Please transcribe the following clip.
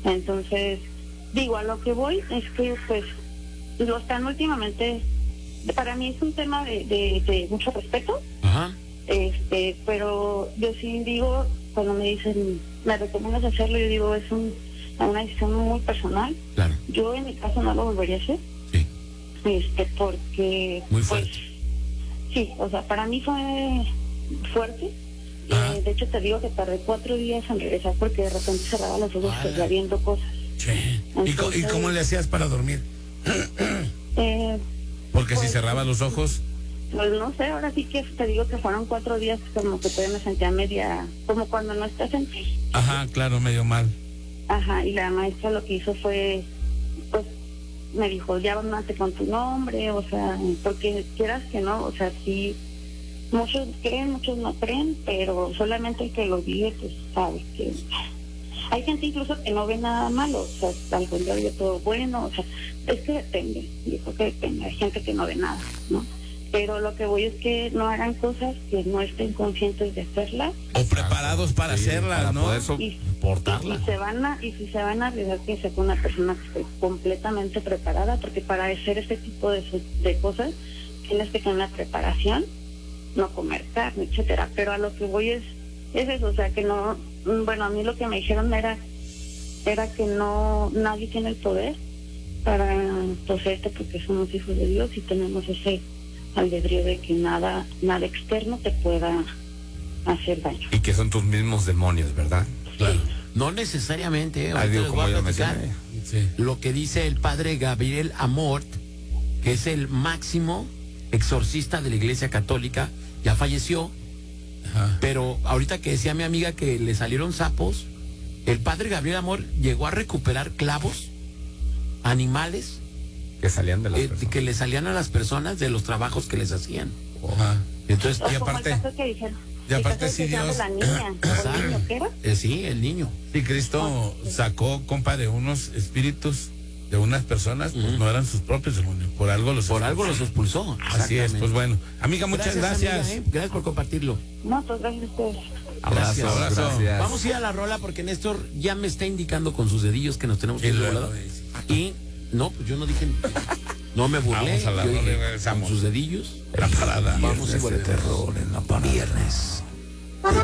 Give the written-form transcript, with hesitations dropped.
Entonces, digo, a lo que voy es que, pues, lo están últimamente, para mí es un tema de mucho respeto. Ajá. Pero yo sí digo, cuando me dicen, me recomiendas hacerlo, yo digo, es una decisión muy personal. Claro. Yo en mi caso no lo volvería a hacer. Sí. Porque... Muy fuerte. Pues, sí, o sea, para mí fue fuerte. De hecho, te digo que tardé 4 días en regresar porque de repente cerraba los ojos ya viendo cosas. Sí. Entonces, ¿Y cómo le hacías para dormir? Porque si pues, cerraba los ojos... Pues no sé, ahora sí que te digo que fueron 4 días como que todavía me sentía media, como cuando no estás en ti. Ajá, claro, medio mal. Ajá, y la maestra lo que hizo fue, pues, me dijo, ya llámate con tu nombre, o sea, porque quieras que no, o sea, sí, muchos creen, muchos no creen, pero solamente el que lo vive, pues, sabe que... Hay gente incluso que no ve nada malo, o sea, al contrario, todo bueno, o sea, es que depende, yo creo que depende, hay gente que no ve nada, ¿no? Pero lo que voy es que no hagan cosas que no estén conscientes de hacerlas. O preparados para hacerlas, para ¿no? poder soportarlas. Y si se van a arriesgar, que sea con una persona que esté completamente preparada, porque para hacer este tipo de cosas tienes que tener una preparación, no comer carne, etcétera. Pero a lo que voy es eso, o sea, que no, bueno, a mí lo que me dijeron era que no, nadie tiene el poder para poseerte porque somos hijos de Dios y tenemos ese albedrío de que nada externo te pueda hacer daño. Y que son tus mismos demonios, ¿verdad? Claro. No necesariamente, Digo, como yo mencioné. Sí. Lo que dice el padre Gabriel Amort, que es el máximo exorcista de la Iglesia Católica, ya falleció. Ajá. Pero ahorita que decía mi amiga que le salieron sapos, el padre Gabriel Amort llegó a recuperar clavos, animales, Que salían de las personas. que le salían a las personas de los trabajos que les hacían. Ajá. Entonces, Y Como aparte- el caso que dijeron, y aparte el caso si que decían Dios- de la niña, ¿o el niño qué era? sí, el niño. Si Cristo sacó, compa, de unos espíritus de unas personas, pues no eran sus propios demonios, por algo los expulsó. Así es, pues bueno. Amiga, muchas gracias. amiga, gracias por compartirlo. No, pues gracias a ustedes. Gracias. Abrazo. Gracias. Vamos a ir a la rola porque Néstor ya me está indicando con sus dedillos que nos tenemos que Y ir de luego volada. dice. Y no, pues yo no dije, no me burlé. Vamos a la yo rola y dije, regresamos. con sus dedillos. La parada. Vamos a Viernes de terror en la parada. Viernes